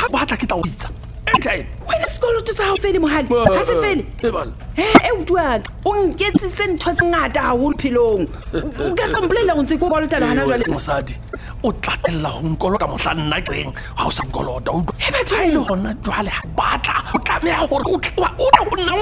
batla ke tla o bitsa anytime wena sekoloto sa hao fele mohale ha se fele e utlwaka o nketsitse ntho tse ngata haholo phelong o ka sa mpolela o ntse ko kolotela hana jwale mosadi o tlatella ho nkoloka mohla nna keng ha o sa nkolota o ha ile hona jwale batla o tlameha hore o ho nna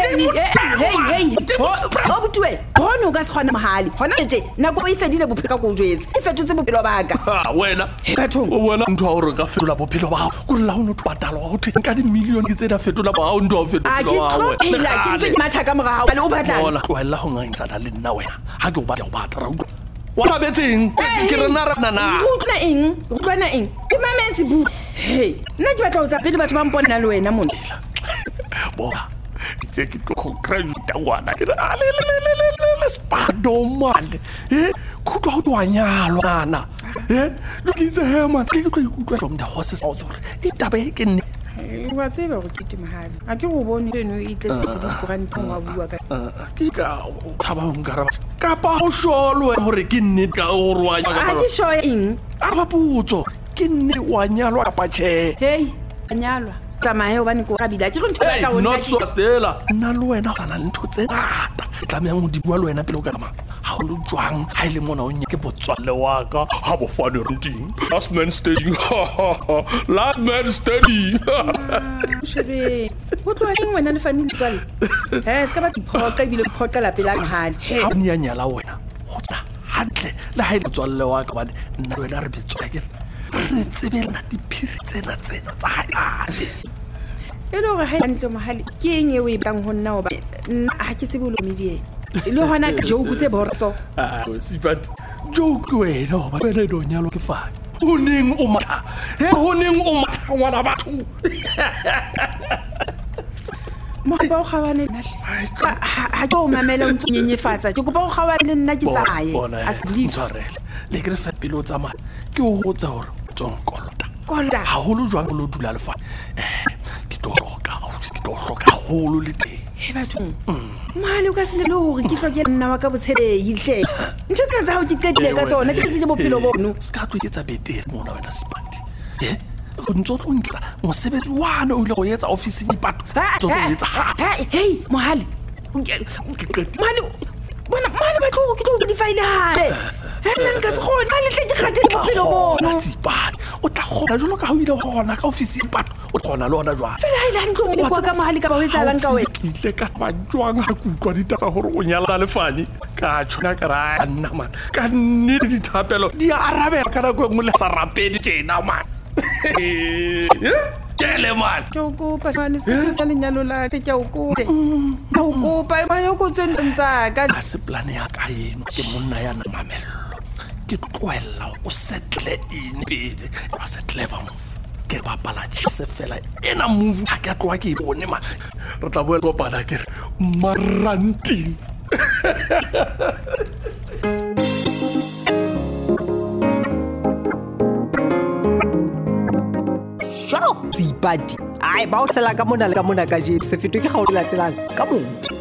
o butwe hona o ka se kgona mohale hona tje nako e fedile bophelo ka go jwetse e fetotse bophelo ba ka wena o bona ntho ha hore ka fetola bophelo ba hao go la ho no tpatala ho theng ka di million ke tse da fetola ba hao ntho ha fetola ba hao ke ntse ke matha ka mora hao le o batla bona tlohella ho ngangisana le nna wena ha ke o batla o batla wa sabetseng ke re nna utlwana eng ke mametsi bu nna ke batla ho tsa pele batho ba mpona le wena mona bona itse ke tlo concrete ngwana ke le spado male kutwa ho twanyalo nana lo ke itse man ke tlo ikutwa from the horses out hore e tabe ke nne wa tseba go ke timahale a ke go bone eno e tletse di koranta wa bua ka ke ka thaba ho ngara ka pa ho sholo hore ke nne ka o rwa a ke sho eng a ba putso ke nne wa nyalwa ka pache nyalwa tsamaya bane ko kabila ke go ntho ka wena not so Stella nna le wena ga na ntho tse ngata tlamehang ho di bua le wena pele o ka tsamaya ha o lo jwang ha ile mona o nyeke botswalle wa ka ha bo fane renting last man standing shebe ho tloa eng wena le fane letswalle ska ba diphoqa bile phoqa la pela ngale ha o nyanyala wena ho tsana hantle le ha ile botswalle wa ka bane nna le wena re bitswa ke re tsebela diphiri tsena tsa hae e le gore ha ntle mohale ke eng e o e bang ho nna hoba nna ha ke tsebe o lomedie le hona ka joke tse borso but joke wena hoba wena do nyalo ke fa ho neng o matha ngwana batho mo ba o khawane nna ha ke o mamela o ntse nyenyefatsa ke kopa o khawane le nna ke tsaye as leave tshwarele le ke re fa pelo tsa ma ke o hotsa hore kolota ha holo jwang lo dula lefa ke to hloka holo le teng batho mali o ka se le hore ke hloke nna wa ka botshelehi hle ntse tsena tsa hao ke qetile ka tsona ke se bophelo bono ska tlo etsa betere mona wena spati go ntso tlo ntla mosebetsi wana o ile go etsa office ni pato tso go etsa mohale bona mali ba tlo ke tlo di file hale nna nka se gone mali hle ke kgathe bophelo bono spati o tla gona jolo ka ho ile gona ka office ni pato o gona le ona jwa fela ile ntlo le kwa ka mohale ka ba o etsa lang ka wena ke ile ka ba jwang ha kutlwa ditsa hore o nyala le fani ka tshona ka ra nna man ka nne dithapelo di arabela ka go ngwe le sa rapedi tjena man tele man ke o kopa fane se sa lenyalo la ke o kopa ka o kopa ba yo go tsentsa ka se plan ya ka eno ke monna ya na mamello ke tloela o settle in pele wa settle va move ke bapala tshise fela ena move ha ke tloa ke bone ma re tla boela go pana ke maranting Sipati ai ba o sela ka mona ka je se fetwe ke ga o latelang ka motho